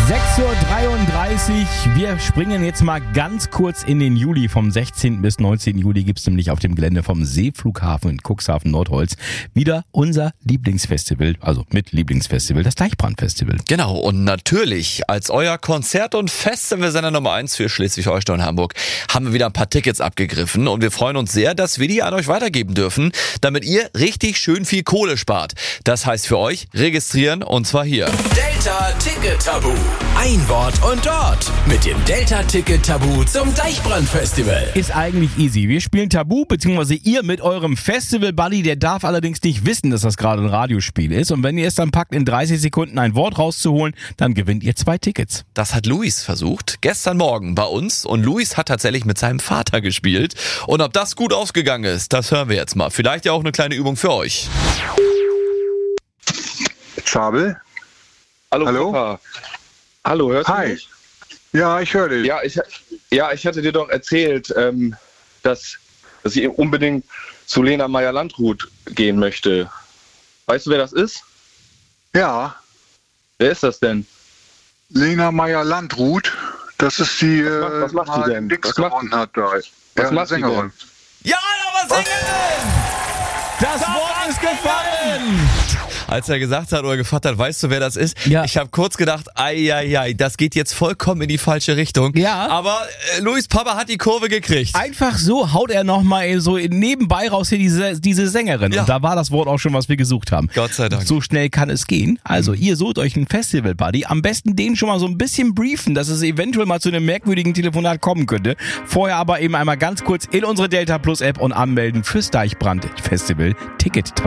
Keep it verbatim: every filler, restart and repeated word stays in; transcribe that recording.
sechs Uhr dreiunddreißig, wir springen jetzt mal ganz kurz in den Juli. Vom sechzehnten bis neunzehnten Juli gibt es nämlich auf dem Gelände vom Seeflughafen in Cuxhaven Nordholz wieder unser Lieblingsfestival, also mit Lieblingsfestival, das Deichbrand-Festival. Genau, und natürlich als euer Konzert- und Festivalsender Nummer eins für Schleswig-Holstein und Hamburg haben wir wieder ein paar Tickets abgegriffen und wir freuen uns sehr, dass wir die an euch weitergeben dürfen, damit ihr richtig schön viel Kohle spart. Das heißt für euch, registrieren und zwar hier. Delta Ticket Tabu. Ein Wort und dort mit dem Delta Ticket Tabu zum Deichbrand-Festival. Ist eigentlich easy. Wir spielen Tabu, beziehungsweise ihr mit eurem Festival-Buddy, der darf allerdings nicht wissen, dass das gerade ein Radiospiel ist. Und wenn ihr es dann packt, in dreißig Sekunden ein Wort rauszuholen, dann gewinnt ihr zwei Tickets. Das hat Luis versucht, gestern Morgen bei uns. Und Luis hat tatsächlich mit seinem Vater gespielt. Und ob das gut ausgegangen ist, das hören wir jetzt mal. Vielleicht ja auch eine kleine Übung für euch. Schabel? Hallo, Hallo? Papa. Hallo, hörst Hi. du mich? Ja, ich höre dich. Ja, ich, ja, ich hatte dir doch erzählt, ähm, dass, dass ich unbedingt zu Lena Meyer-Landrut gehen möchte. Weißt du, wer das ist? Ja, Wer ist das denn? Lena Meyer-Landrut, das ist die, Was macht- was macht äh, die mal denn? Dings Was macht gewonnen hat da. Was ja, macht die Sängerin. Ja, aber singen! Das Wort ist gefallen! Als er gesagt hat oder gefragt hat, weißt du, wer das ist? Ja. Ich habe kurz gedacht, ei, ei, ei, das geht jetzt vollkommen in die falsche Richtung. Ja. Aber äh, Luis Papa hat die Kurve gekriegt. Einfach so haut er nochmal so nebenbei raus hier diese, diese Sängerin. Ja. Und da war das Wort auch schon, was wir gesucht haben. Gott sei Dank. So schnell kann es gehen. Also ihr sucht euch einen Festival-Buddy. Am besten den schon mal so ein bisschen briefen, dass es eventuell mal zu einem merkwürdigen Telefonat kommen könnte. Vorher aber eben einmal ganz kurz in unsere Delta Plus App und anmelden fürs Deichbrand Festival Ticket.